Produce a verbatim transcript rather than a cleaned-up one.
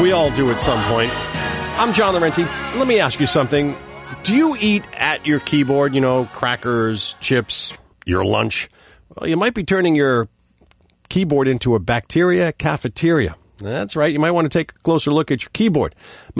We all do at some point. I'm John Laurenti. Let me ask you something. Do you eat at your keyboard, you know, crackers, chips, your lunch? Well, you might be turning your keyboard into a bacteria cafeteria. That's right. You might want to take a closer look at your keyboard.